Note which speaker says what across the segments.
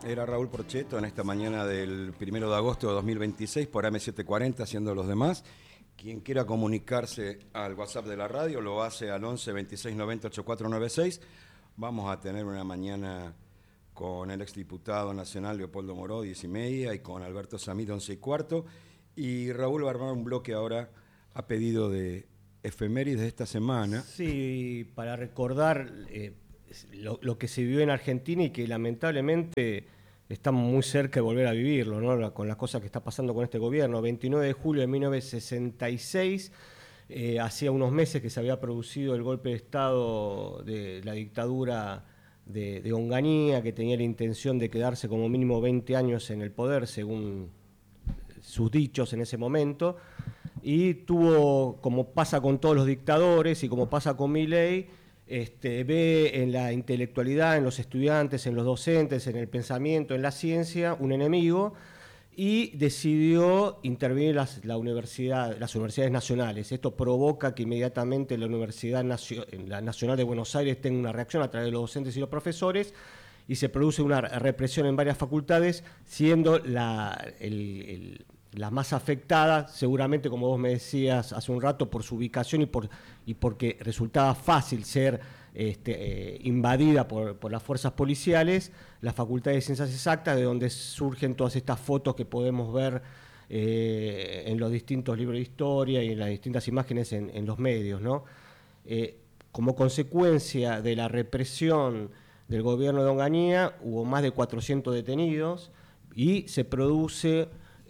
Speaker 1: Era Raúl Porcheto en esta mañana del 1 de agosto de 2026 por AM740 haciendo los demás. Quien quiera comunicarse al WhatsApp de la radio lo hace al 11 26 90 8496. Vamos a tener una mañana con el exdiputado nacional Leopoldo Moró, 10:30, y con Alberto Samid, 11:15. Y Raúl va a armar un bloque ahora a pedido de efemérides de esta semana.
Speaker 2: Sí, para recordar lo que se vivió en Argentina y que lamentablemente estamos muy cerca de volver a vivirlo, ¿no? Con las cosas que está pasando con este gobierno. 29 de julio de 1966, hacía unos meses que se había producido el golpe de Estado de la dictadura de Onganía, que tenía la intención de quedarse como mínimo 20 años en el poder, según sus dichos en ese momento, y tuvo, como pasa con todos los dictadores y como pasa con Milei, ve en la intelectualidad, en los estudiantes, en los docentes, en el pensamiento, en la ciencia, un enemigo, y decidió intervenir las universidades nacionales. Esto provoca que inmediatamente la la Nacional de Buenos Aires tenga una reacción a través de los docentes y los profesores, y se produce una represión en varias facultades, siendo la más afectada, seguramente, como vos me decías hace un rato, por su ubicación y porque resultaba fácil ser invadida por las fuerzas policiales, la Facultad de Ciencias Exactas, de donde surgen todas estas fotos que podemos ver en los distintos libros de historia y en las distintas imágenes en los medios, ¿no? Como consecuencia de la represión del gobierno de Onganía, hubo más de 400 detenidos y se produce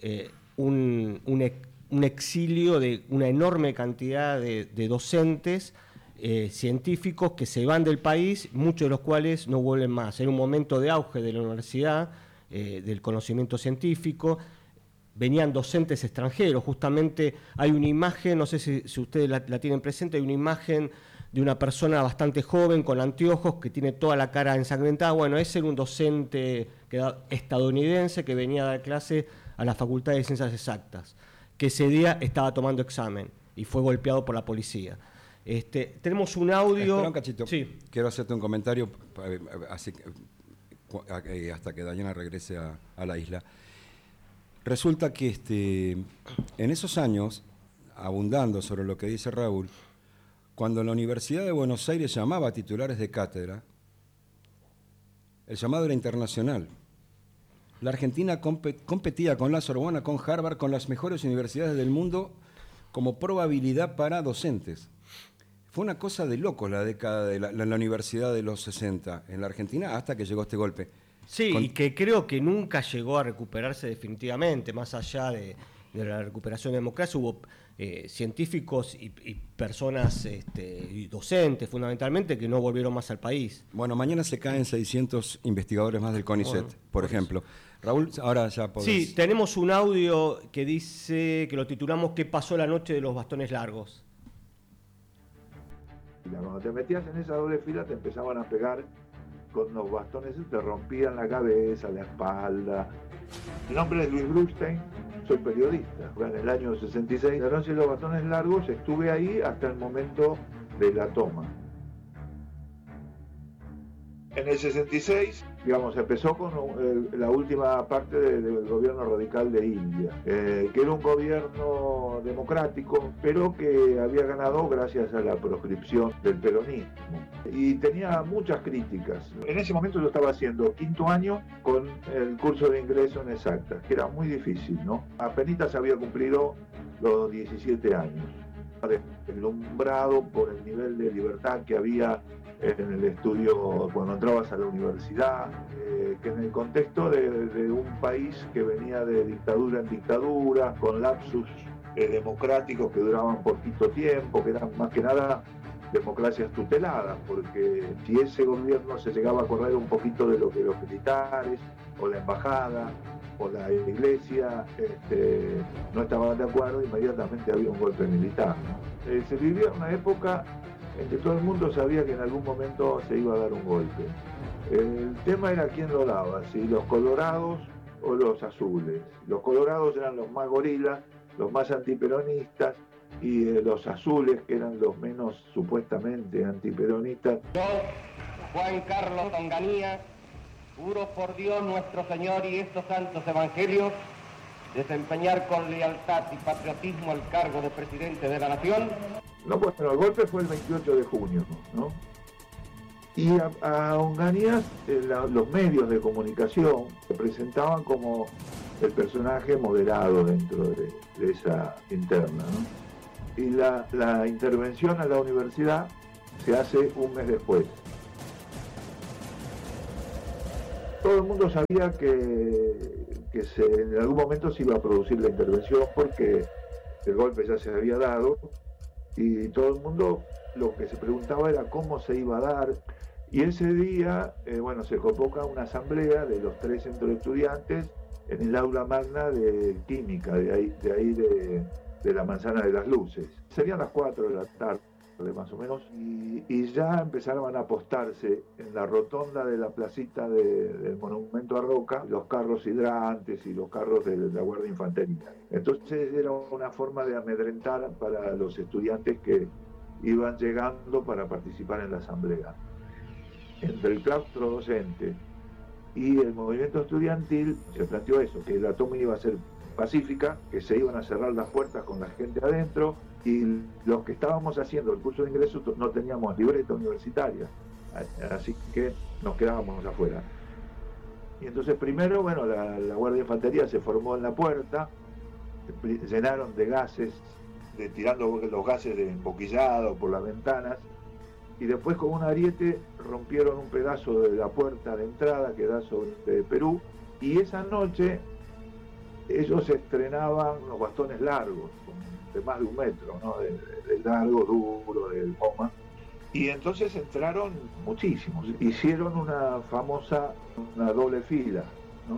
Speaker 2: un exilio de una enorme cantidad de docentes, científicos que se van del país, muchos de los cuales no vuelven más. Era un momento de auge de la universidad, del conocimiento científico. Venían docentes extranjeros, justamente hay una imagen, no sé si ustedes la tienen presente, hay una imagen de una persona bastante joven con anteojos que tiene toda la cara ensangrentada. Bueno, ese era un docente estadounidense que venía a dar clase a la Facultad de Ciencias Exactas, que ese día estaba tomando examen y fue golpeado por la policía. Tenemos un audio...
Speaker 1: Espera un cachito.
Speaker 2: Sí.
Speaker 1: Quiero hacerte un comentario así, hasta que Dayana regrese a la isla. Resulta que en esos años, abundando sobre lo que dice Raúl, cuando la Universidad de Buenos Aires llamaba a titulares de cátedra, el llamado era internacional. La Argentina competía con la Sorbona, con Harvard, con las mejores universidades del mundo como probabilidad para docentes. Fue una cosa de locos la década de la universidad de los 60 en la Argentina, hasta que llegó este golpe.
Speaker 2: Sí, y que creo que nunca llegó a recuperarse definitivamente, más allá de la recuperación de democracia. Hubo científicos y personas y docentes fundamentalmente que no volvieron más al país.
Speaker 1: Bueno, mañana se caen 600 investigadores más del CONICET, por ejemplo. Raúl, ahora ya podés...
Speaker 2: Sí, tenemos un audio que dice, que lo titulamos ¿Qué pasó la noche de los bastones largos?
Speaker 3: Cuando te metías en esa doble fila te empezaban a pegar con los bastones y te rompían la cabeza, la espalda. Mi nombre es Luis Brustein, soy periodista. En el año 66, la noche de los bastones largos, estuve ahí hasta el momento de la toma. En el 66, digamos, empezó con la última parte del gobierno radical de India, que era un gobierno democrático, pero que había ganado gracias a la proscripción del peronismo. Y tenía muchas críticas. En ese momento yo estaba haciendo quinto año con el curso de ingreso en Exactas, que era muy difícil, ¿no? Apenas había cumplido los 17 años. Deslumbrado por el nivel de libertad que había en el estudio cuando entrabas a la universidad, que en el contexto de un país que venía de dictadura en dictadura, con lapsus democráticos que duraban poquito tiempo, que eran más que nada democracias tuteladas, porque si ese gobierno se llegaba a correr un poquito de lo que los militares o la embajada o la iglesia no estaban de acuerdo, inmediatamente había un golpe militar, ¿no? Se vivía una época en que todo el mundo sabía que en algún momento se iba a dar un golpe. El tema era quién lo daba, si los colorados o los azules. Los colorados eran los más gorilas, los más antiperonistas, y los azules, que eran los menos supuestamente antiperonistas.
Speaker 4: Yo, Juan Carlos Onganía, Juro por Dios nuestro Señor y estos santos evangelios desempeñar con lealtad y patriotismo el cargo de presidente de la nación.
Speaker 3: No, bueno, el golpe fue el 28 de junio, ¿no? Y a Onganía los medios de comunicación se presentaban como el personaje moderado dentro de esa interna, ¿no? Y la intervención a la universidad se hace un mes después. Todo el mundo sabía que en algún momento se iba a producir la intervención porque el golpe ya se había dado y todo el mundo lo que se preguntaba era cómo se iba a dar. Y ese día, se convoca una asamblea de los 3 centros de estudiantes en el aula magna de química, de ahí de la Manzana de las Luces. Serían las 4 de la tarde más o menos, y ya empezaron a apostarse en la rotonda de la placita del Monumento a Roca los carros hidrantes y los carros de la Guardia de Infantería. Entonces era una forma de amedrentar para los estudiantes que iban llegando para participar en la asamblea. Entre el claustro docente y el movimiento estudiantil se planteó eso, que la toma iba a ser pacífica, que se iban a cerrar las puertas con la gente adentro, y los que estábamos haciendo el curso de ingreso no teníamos libreta universitaria, así que nos quedábamos afuera. Y entonces primero, la Guardia de Infantería se formó en la puerta, llenaron de gases, tirando los gases de emboquillado por las ventanas, y después con un ariete rompieron un pedazo de la puerta de entrada que da sobre Perú, y esa noche ellos estrenaban los bastones largos, de más de 1 metro, ¿no? de largo, duro, de goma. Y entonces entraron muchísimos. Hicieron una doble fila, ¿no?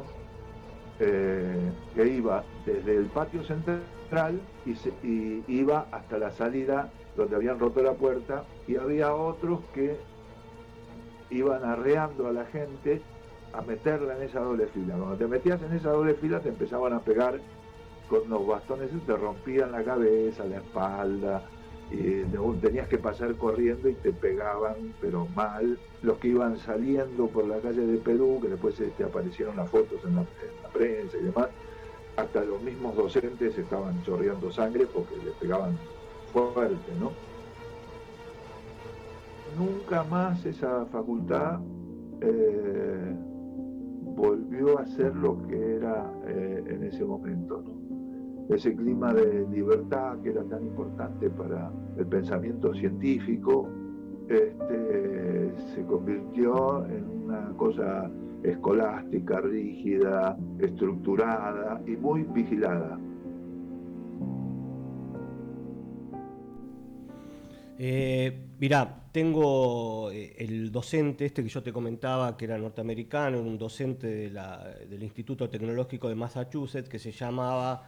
Speaker 3: Que iba desde el patio central y iba hasta la salida donde habían roto la puerta, y había otros que iban arreando a la gente a meterla en esa doble fila. Cuando te metías en esa doble fila te empezaban a pegar con los bastones y te rompían la cabeza, la espalda, y tenías que pasar corriendo y te pegaban, pero mal. Los que iban saliendo por la calle de Perú, que después aparecieron las fotos en la prensa y demás, hasta los mismos docentes estaban chorreando sangre porque les pegaban fuerte, ¿no? Nunca más esa facultad volvió a ser lo que era en ese momento, ¿no? Ese clima de libertad que era tan importante para el pensamiento científico, se convirtió en una cosa escolástica, rígida, estructurada y muy vigilada.
Speaker 2: Mirá, tengo el docente que yo te comentaba, que era norteamericano, un docente del Instituto Tecnológico de Massachusetts, que se llamaba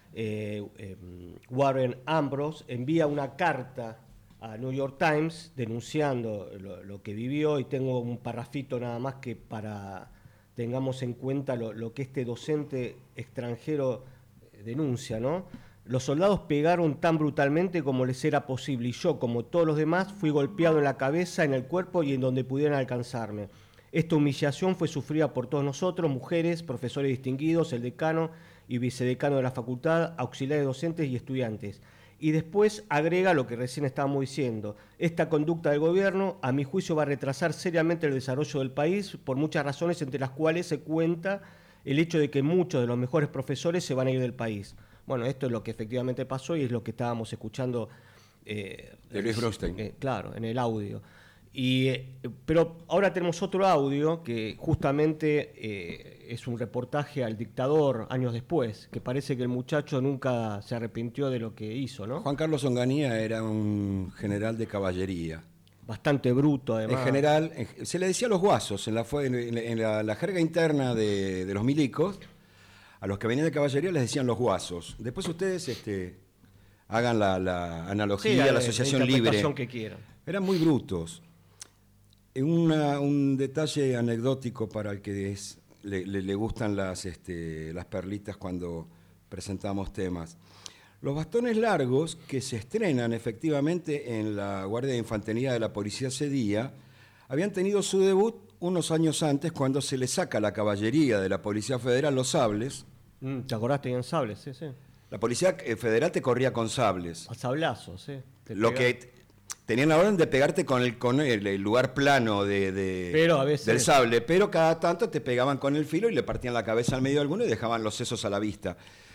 Speaker 2: Warren Ambrose, envía una carta a New York Times denunciando lo que vivió, y tengo un parrafito nada más que para tengamos en cuenta lo que este docente extranjero denuncia, ¿no? Los soldados pegaron tan brutalmente como les era posible, y yo, como todos los demás, fui golpeado en la cabeza, en el cuerpo y en donde pudieran alcanzarme. Esta humillación fue sufrida por todos nosotros, mujeres, profesores distinguidos, el decano y vicedecano de la facultad, auxiliares docentes y estudiantes. Y después agrega lo que recién estábamos diciendo: esta conducta del gobierno, a mi juicio, va a retrasar seriamente el desarrollo del país por muchas razones, entre las cuales se cuenta el hecho de que muchos de los mejores profesores se van a ir del país. Bueno, esto es lo que efectivamente pasó y es lo que estábamos escuchando
Speaker 1: de Luis Brownstein.
Speaker 2: Claro, en el audio. Pero ahora tenemos otro audio que justamente es un reportaje al dictador años después, que parece que el muchacho nunca se arrepintió de lo que hizo, ¿no?
Speaker 1: Juan Carlos Onganía era un general de caballería.
Speaker 2: Bastante bruto, además.
Speaker 1: En general, se le decía los guasos, en la jerga interna de los milicos. A los que venían de caballería les decían los guasos. Después ustedes hagan la analogía,
Speaker 2: sí,
Speaker 1: la asociación
Speaker 2: la
Speaker 1: libre.
Speaker 2: Que quieran.
Speaker 1: Eran muy brutos. Un detalle anecdótico para el que le gustan las perlitas cuando presentamos temas. Los bastones largos, que se estrenan efectivamente en la Guardia de Infantería de la Policía ese día, habían tenido su debut unos años antes cuando se le saca a la caballería de la Policía Federal los sables.
Speaker 2: ¿Te acordás? Tenían sables, sí.
Speaker 1: La Policía Federal te corría con sables.
Speaker 2: A sablazos, sí.
Speaker 1: Lo que tenían la orden de pegarte con el lugar plano
Speaker 2: Pero a veces...
Speaker 1: del sable, pero cada tanto te pegaban con el filo y le partían la cabeza al medio de alguno y dejaban los sesos a la vista.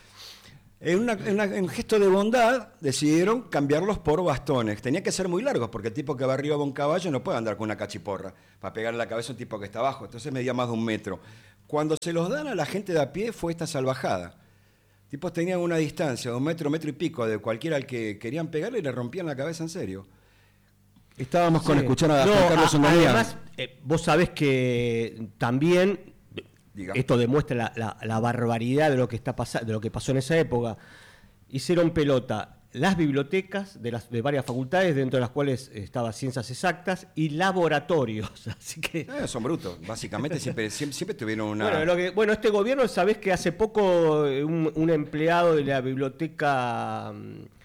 Speaker 1: En un gesto de bondad decidieron cambiarlos por bastones. Tenía que ser muy largos porque el tipo que va arriba de un caballo no puede andar con una cachiporra para pegarle la cabeza a un tipo que está abajo. Entonces medía más de 1 metro. Cuando se los dan a la gente de a pie fue esta salvajada. Tipos tenían una distancia de 1 metro, 1 metro y pico de cualquiera al que querían pegarle y le rompían la cabeza en serio. Estábamos con escuchar a Juan Carlos Onganía.
Speaker 2: Además, vos sabés que también...
Speaker 1: Diga.
Speaker 2: Esto demuestra la barbaridad de lo que está pasando, de lo que pasó en esa época. Hicieron pelota las bibliotecas de varias facultades, dentro de las cuales estaba Ciencias Exactas, y laboratorios. Así que
Speaker 1: Son brutos. Básicamente siempre tuvieron una...
Speaker 2: Bueno, este gobierno, sabés que hace poco un empleado de la biblioteca...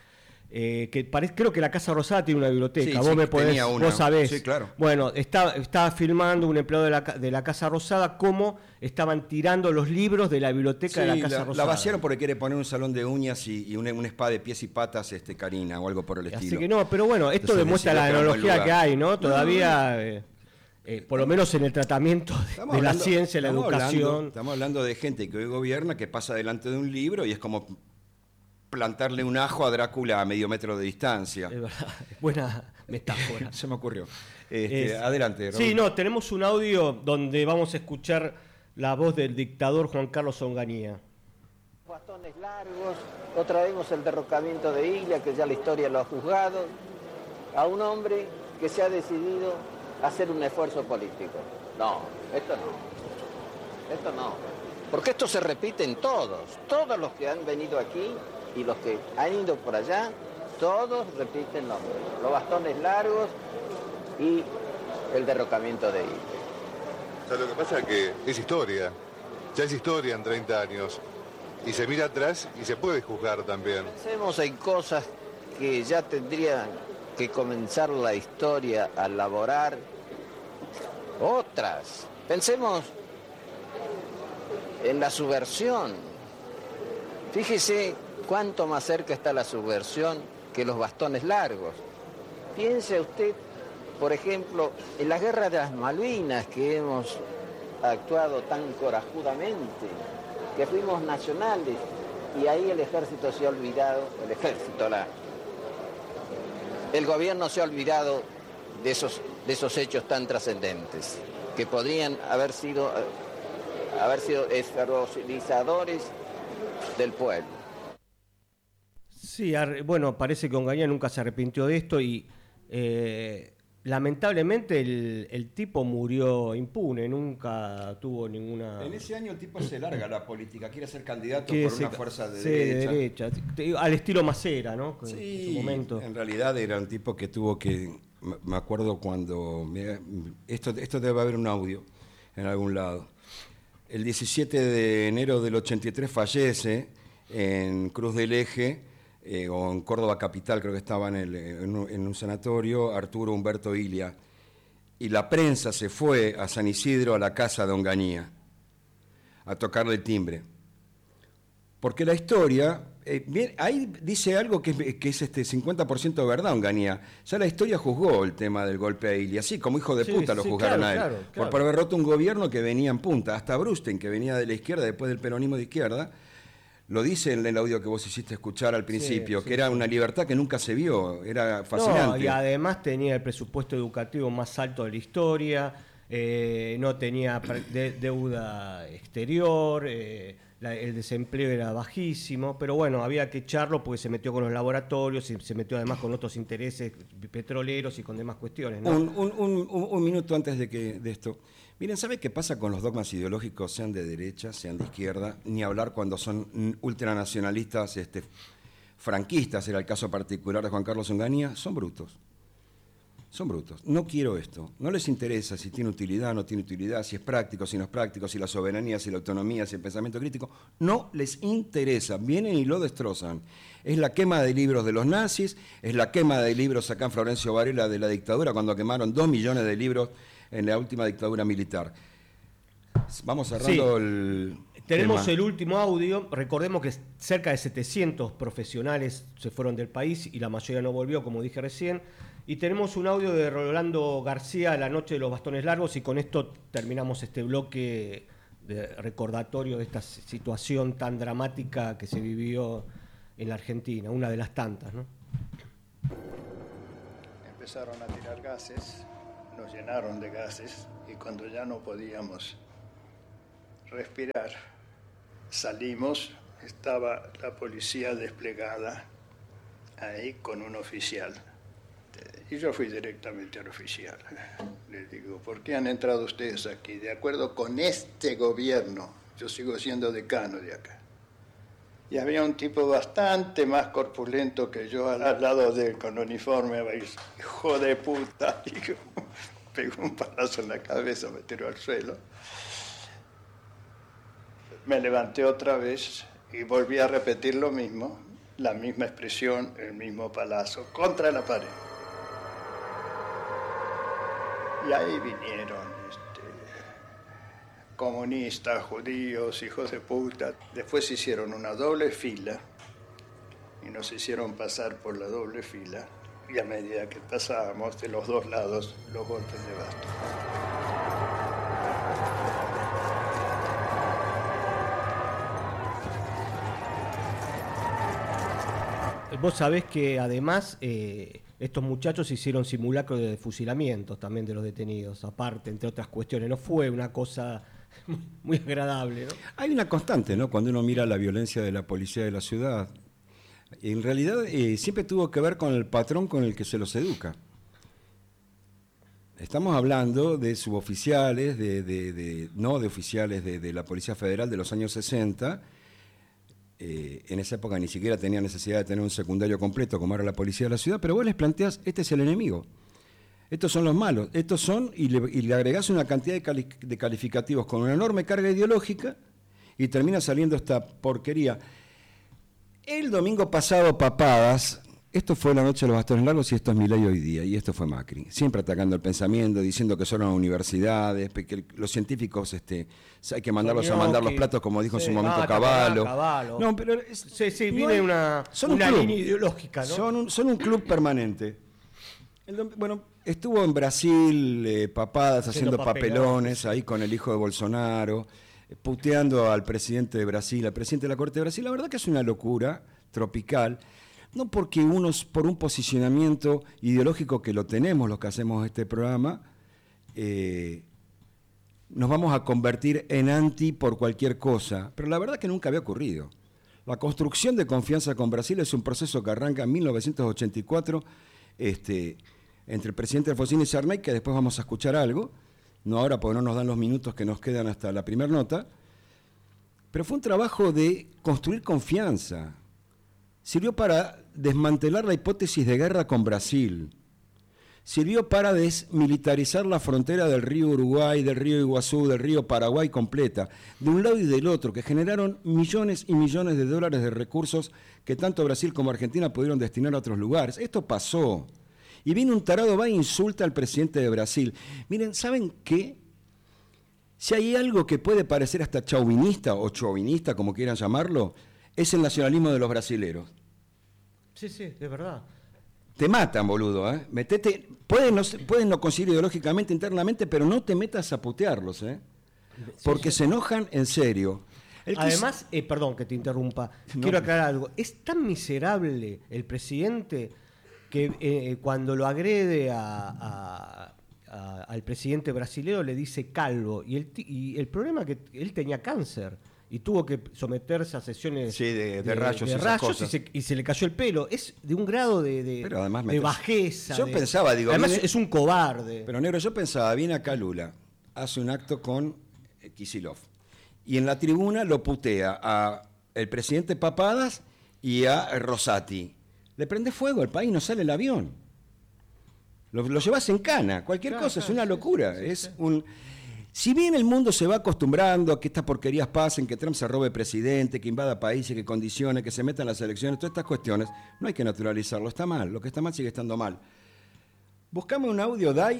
Speaker 2: creo que la Casa Rosada tiene una biblioteca, vos me podés, vos sabés.
Speaker 1: Sí, claro.
Speaker 2: Bueno, estaba filmando un empleado de la Casa Rosada cómo estaban tirando los libros de la biblioteca de la Casa Rosada.
Speaker 1: La vaciaron porque quiere poner un salón de uñas y un spa de pies y patas, Karina, o algo por el estilo.
Speaker 2: Así que no, pero bueno, esto
Speaker 1: Entonces,
Speaker 2: demuestra la tecnología que hay, ¿no? Todavía, por lo menos en el tratamiento de la ciencia, la educación.
Speaker 1: Estamos hablando de gente que hoy gobierna, que pasa delante de un libro y es como plantarle un ajo a Drácula a medio metro de distancia.
Speaker 2: Es verdad, es buena metáfora.
Speaker 1: Se me ocurrió. Adelante, Raúl.
Speaker 2: Sí, tenemos un audio donde vamos a escuchar la voz del dictador Juan Carlos Onganía.
Speaker 5: Bastones largos, otra vez el derrocamiento de Ilia, que ya la historia lo ha juzgado, a un hombre que se ha decidido a hacer un esfuerzo político. No, esto no. Porque esto se repite en todos los que han venido aquí y los que han ido por allá, todos repiten los bastones largos y el derrocamiento de Ilia.
Speaker 6: O sea, lo que pasa es que es historia, ya es historia en 30 años, y se mira atrás y se puede juzgar también.
Speaker 5: Pensemos en cosas que ya tendrían que comenzar la historia a elaborar, otras. Pensemos en la subversión. Fíjese cuánto más cerca está la subversión que los bastones largos. Piense usted, por ejemplo, en la guerra de las Malvinas, que hemos actuado tan corajudamente, que fuimos nacionales, y ahí el ejército se ha olvidado, el gobierno se ha olvidado de esos hechos tan trascendentes, que podrían haber sido esferozadores del pueblo.
Speaker 2: Sí, bueno, parece que Onganía nunca se arrepintió de esto y lamentablemente el tipo murió impune, nunca tuvo ninguna...
Speaker 1: En ese año el tipo se larga a la política, quiere ser candidato
Speaker 2: Quiere
Speaker 1: por
Speaker 2: ser-
Speaker 1: una fuerza de
Speaker 2: sí,
Speaker 1: derecha.
Speaker 2: al estilo Macera, ¿no? En
Speaker 1: Sí,
Speaker 2: su momento.
Speaker 1: en realidad era un tipo que tuvo que... Me acuerdo cuando... Esto debe haber un audio en algún lado. El 17 de enero del 83 fallece en Cruz del Eje, o en Córdoba Capital, creo que estaba en un sanatorio, Arturo Humberto Ilia. Y la prensa se fue a San Isidro, a la casa de Onganía, a tocarle el timbre. Porque la historia, ahí dice algo que es 50% verdad, Onganía. Ya la historia juzgó el tema del golpe a Ilia, así como hijo de
Speaker 2: Sí,
Speaker 1: puta lo
Speaker 2: sí,
Speaker 1: juzgaron
Speaker 2: claro,
Speaker 1: a él.
Speaker 2: claro.
Speaker 1: Por haber roto un gobierno que venía en punta. Hasta Brusten, que venía de la izquierda después del peronismo de izquierda, lo dice en el audio que vos hiciste escuchar al principio, que era una libertad que nunca se vio, era fascinante.
Speaker 2: No, y además tenía el presupuesto educativo más alto de la historia, no tenía deuda exterior, el desempleo era bajísimo, pero bueno, había que echarlo porque se metió con los laboratorios y se metió además con otros intereses petroleros y con demás cuestiones, ¿no?
Speaker 1: Un minuto antes de esto. Miren, ¿sabe qué pasa con los dogmas ideológicos, sean de derecha, sean de izquierda? Ni hablar cuando son ultranacionalistas, franquistas, era el caso particular de Juan Carlos Onganía, son brutos. Son brutos. No quiero esto. No les interesa si tiene utilidad o no tiene utilidad, si es práctico, si no es práctico, si la soberanía, si la autonomía, si el pensamiento crítico. No les interesa. Vienen y lo destrozan. Es la quema de libros de los nazis, es la quema de libros acá en Florencio Varela de la dictadura, cuando quemaron 2 millones de libros en la última dictadura militar. Vamos cerrando el
Speaker 2: Tenemos
Speaker 1: tema.
Speaker 2: el último audio. Recordemos que cerca de 700 profesionales se fueron del país y la mayoría no volvió, como dije recién. Y tenemos un audio de Rolando García, La noche de los bastones largos, y con esto terminamos este bloque de recordatorio de esta situación tan dramática que se vivió en la Argentina, una de las tantas, ¿no?
Speaker 7: Empezaron a tirar gases, nos llenaron de gases, y cuando ya no podíamos respirar, salimos, estaba la policía desplegada ahí con un oficial. Y yo fui directamente al oficial. Le digo, ¿por qué han entrado ustedes aquí? De acuerdo con este gobierno, yo sigo siendo decano de acá. Y había un tipo bastante más corpulento que yo al lado de él, con uniforme, hijo de puta. Y yo pegó un palazo en la cabeza, me tiró al suelo. Me levanté otra vez y volví a repetir lo mismo, la misma expresión, el mismo palazo, contra la pared. Y ahí vinieron comunistas, judíos, hijos de puta. Después hicieron una doble fila y nos hicieron pasar por la doble fila. Y a medida que pasábamos de los dos lados, los golpes de bastón.
Speaker 2: Vos sabés que además estos muchachos hicieron simulacros de fusilamientos también de los detenidos, aparte, entre otras cuestiones. No fue una cosa muy agradable, ¿no?
Speaker 1: Hay una constante, ¿no? Cuando uno mira la violencia de la policía de la ciudad. En realidad siempre tuvo que ver con el patrón con el que se los educa. Estamos hablando de suboficiales, no de oficiales de la Policía Federal de los años 60. En esa época ni siquiera tenía necesidad de tener un secundario completo como era la policía de la ciudad, pero vos les planteás, este es el enemigo, estos son los malos, estos son, y le agregás una cantidad de calificativos con una enorme carga ideológica y termina saliendo esta porquería. El domingo pasado, papadas, esto fue la noche de los bastones largos y esto es Milei hoy día, y esto fue Macri, siempre atacando el pensamiento, diciendo que son las universidades, que los científicos hay que mandarlos a mandar los platos, como dijo en su momento Cavallo.
Speaker 2: No, pero viene una línea ideológica, ¿no?
Speaker 1: Son un club permanente. Bueno, estuvo en Brasil, papadas, haciendo papelones, ahí con el hijo de Bolsonaro, puteando al presidente de Brasil, al presidente de la Corte de Brasil. La verdad que es una locura tropical. No porque por un posicionamiento ideológico que lo tenemos los que hacemos este programa, nos vamos a convertir en anti por cualquier cosa. Pero la verdad que nunca había ocurrido. La construcción de confianza con Brasil es un proceso que arranca en 1984 entre el presidente Alfonsín y Sarney, que después vamos a escuchar algo, no ahora porque no nos dan los minutos que nos quedan hasta la primera nota, pero fue un trabajo de construir confianza. Sirvió para desmantelar la hipótesis de guerra con Brasil. Sirvió para desmilitarizar la frontera del río Uruguay, del río Iguazú, del río Paraguay completa, de un lado y del otro, que generaron millones y millones de dólares de recursos que tanto Brasil como Argentina pudieron destinar a otros lugares. Esto pasó. Y viene un tarado, va e insulta al presidente de Brasil. Miren, ¿saben qué? Si hay algo que puede parecer hasta chauvinista o chauvinista, como quieran llamarlo, es el nacionalismo de los brasileros.
Speaker 2: Sí, es verdad.
Speaker 1: Te matan, boludo, ¿eh? Pueden no coincidir ideológicamente, internamente, pero no te metas a putearlos, ¿eh? Porque se enojan en serio.
Speaker 2: Además, perdón que te interrumpa, quiero aclarar algo. Es tan miserable el presidente que cuando lo agrede al presidente brasileño le dice calvo. Y el problema es que él tenía cáncer y tuvo que someterse a sesiones
Speaker 1: de rayos,
Speaker 2: y se le cayó el pelo. Es de un grado de bajeza.
Speaker 1: Yo pensaba, digo...
Speaker 2: Además es un cobarde.
Speaker 1: Pero negro, yo pensaba, viene acá Lula, hace un acto con Kicillof, y en la tribuna lo putea a el presidente Papadas y a Rosati. Le prende fuego al país, no sale el avión. Lo llevas en cana, cualquier cosa, es una locura. Si bien el mundo se va acostumbrando a que estas porquerías pasen, que Trump se robe presidente, que invada países, que condicione, que se meta en las elecciones, todas estas cuestiones, no hay que naturalizarlo, está mal. Lo que está mal sigue estando mal. Buscame un audio, Dai,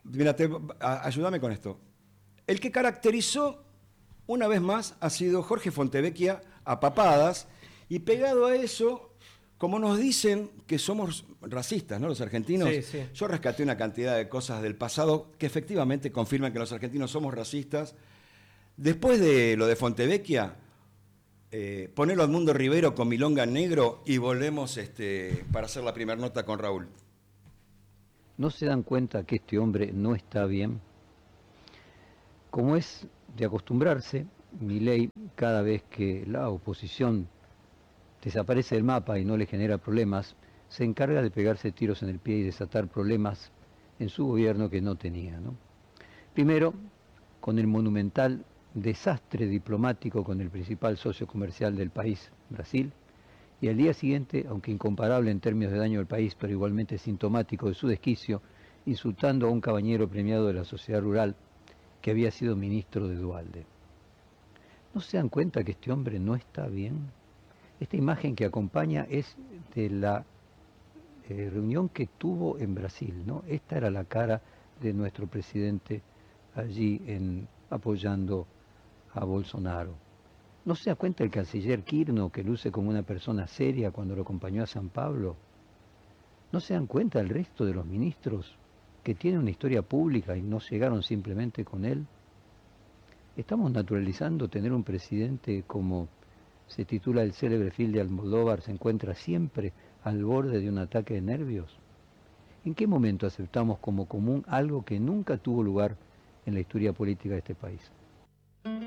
Speaker 1: Mira, ayúdame con esto. El que caracterizó, una vez más, ha sido Jorge Fontevecchia a papadas, y pegado a eso, como nos dicen que somos racistas, ¿no? Los argentinos.
Speaker 2: Sí, sí.
Speaker 1: Yo rescaté una cantidad de cosas del pasado que efectivamente confirman que los argentinos somos racistas. Después de lo de Fontevecchia, ponelo a Edmundo Rivero con Milonga en negro y volvemos para hacer la primera nota con Raúl.
Speaker 8: ¿No se dan cuenta que este hombre no está bien? Como es de acostumbrarse, Milei, cada vez que la oposición desaparece del mapa y no le genera problemas, se encarga de pegarse tiros en el pie y desatar problemas en su gobierno que no tenía, ¿no? Primero, con el monumental desastre diplomático con el principal socio comercial del país, Brasil, y al día siguiente, aunque incomparable en términos de daño al país, pero igualmente sintomático de su desquicio, insultando a un caballero premiado de la sociedad rural que había sido ministro de Duhalde. ¿No se dan cuenta que este hombre no está bien? Esta imagen que acompaña es de la reunión que tuvo en Brasil, ¿no? Esta era la cara de nuestro presidente allí apoyando a Bolsonaro. ¿No se da cuenta el canciller Quirno, que luce como una persona seria cuando lo acompañó a San Pablo? ¿No se dan cuenta el resto de los ministros que tienen una historia pública y no llegaron simplemente con él? ¿Estamos naturalizando tener un presidente como se titula el célebre film de Almodóvar, se encuentra siempre al borde de un ataque de nervios? ¿En qué momento aceptamos como común algo que nunca tuvo lugar en la historia política de este país?